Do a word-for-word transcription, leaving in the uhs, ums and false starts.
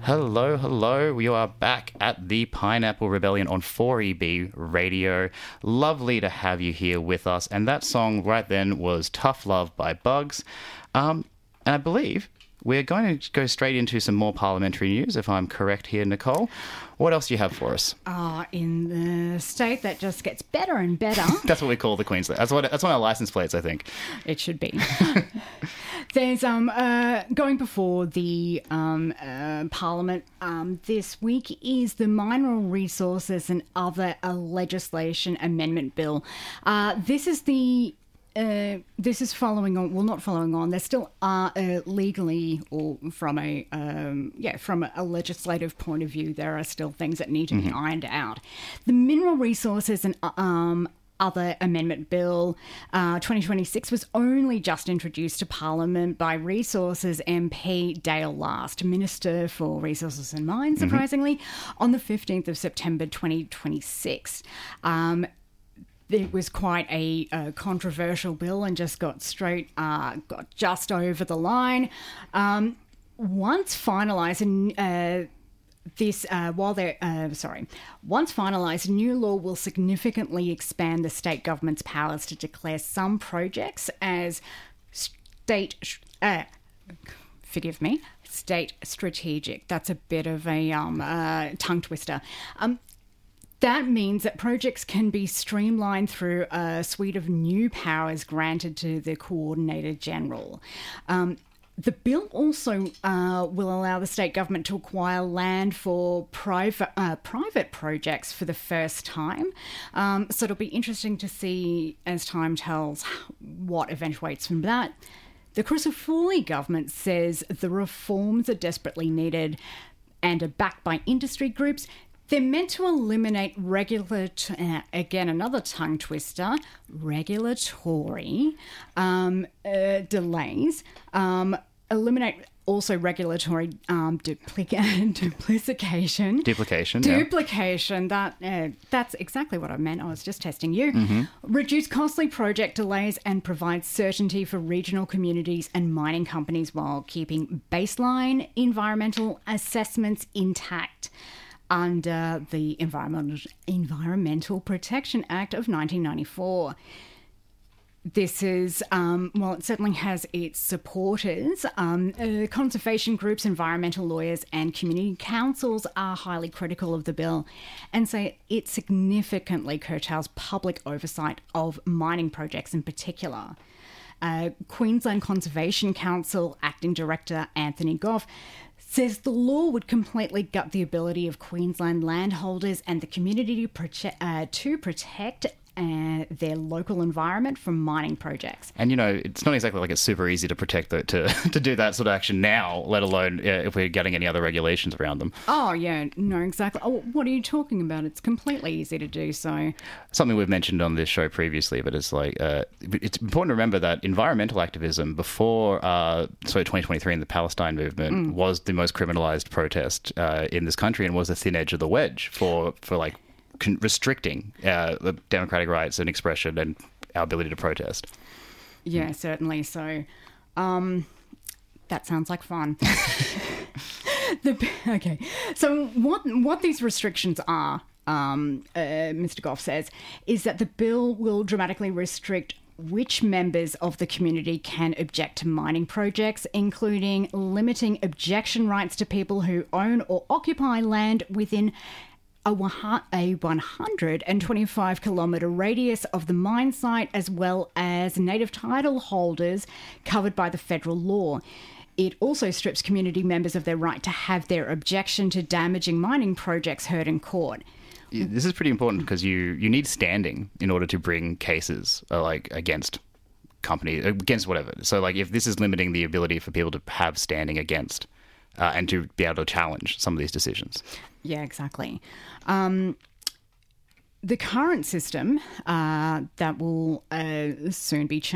Hello, hello. You are back at the Pineapple Rebellion on four E B Radio. Lovely to have you here with us. And that song right then was Tough Love by Bugs. Um, and I believe we're going to go straight into some more parliamentary news, if I'm correct here, Nicole. What else do you have for us? Uh, in the state that just gets better and better. That's what we call the Queensland. That's what that's one of our license plates, I think. It should be. There's um uh going before the um uh, Parliament um this week is the Mineral Resources and Other uh, Legislation Amendment Bill. Uh, this is the Uh, this is following on, well, not following on. There still are uh, legally, or from a um, yeah, from a legislative point of view, there are still things that need to be mm-hmm. ironed out. The Mineral Resources and um, Other Amendment Bill uh, twenty twenty-six was only just introduced to Parliament by Resources M P Dale Last, Minister for Resources and Mines, surprisingly, mm-hmm. on the fifteenth of September twenty twenty-six. Um, It was quite a, a controversial bill and just got straight, uh, got just over the line. Um, once finalised, and uh, this, uh, while they're, uh, sorry, once finalised, a new law will significantly expand the state government's powers to declare some projects as state, uh, forgive me, state strategic. That's a bit of a um, uh, tongue twister. Um, That means that projects can be streamlined through a suite of new powers granted to the Coordinator General. Um, the bill also uh, will allow the state government to acquire land for private uh, private projects for the first time. Um, so it'll be interesting to see, as time tells, what eventuates from that. The Crisafulli government says the reforms are desperately needed and are backed by industry groups. They're meant to eliminate regulatory, uh, again, another tongue twister, regulatory um, uh, delays, um, eliminate also regulatory um, duplica- duplication. Duplication, Duplication, yeah. that, uh, that's exactly what I meant. I was just testing you. Mm-hmm. Reduce costly project delays and provide certainty for regional communities and mining companies while keeping baseline environmental assessments intact under the Environmental Environmental Protection Act of nineteen ninety-four. This is, um, well, it certainly has its supporters. Um, uh, conservation groups, environmental lawyers and community councils are highly critical of the bill and say it significantly curtails public oversight of mining projects in particular. Uh, Queensland Conservation Council Acting Director Anthony Goff says the law would completely gut the ability of Queensland landholders and the community to, prote- uh, to protect uh, their local environment from mining projects. And, you know, it's not exactly like it's super easy to protect the, to to do that sort of action now, let alone uh, if we're getting any other regulations around them. Oh, yeah, no, exactly. Oh, what are you talking about? It's completely easy to do so. Something we've mentioned on this show previously, but it's like, uh, it's important to remember that environmental activism before, uh, so twenty twenty-three in the Palestine movement mm. was the most criminalised protest uh, in this country and was the thin edge of the wedge for, for like, con- restricting uh, the democratic rights and expression and our ability to protest. Yeah, mm. certainly. So, um, that sounds like fun. the, okay, so what what these restrictions are, um, uh, Mister Goff says, is that the bill will dramatically restrict which members of the community can object to mining projects, including limiting objection rights to people who own or occupy land within a one hundred twenty-five kilometre radius of the mine site, as well as native title holders covered by the federal law. It also strips community members of their right to have their objection to damaging mining projects heard in court. This is pretty important because you, you need standing in order to bring cases uh, like against companies, against whatever. So like if this is limiting the ability for people to have standing against uh, and to be able to challenge some of these decisions. Yeah, exactly. Um, the current system uh, that will uh, soon be changed